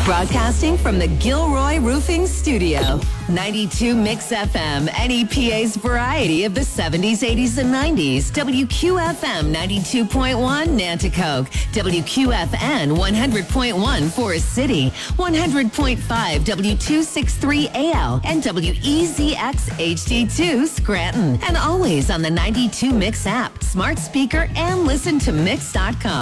Broadcasting from the Gilroy Roofing Studio. 92 Mix FM, NEPA's variety of the 70s, 80s, and 90s. WQFM 92.1 Nanticoke. WQFN 100.1 Forest City. 100.5 W263AL. And WEZX HD2 Scranton. And always on the 92 Mix app, smart speaker, and listen to Mix.com.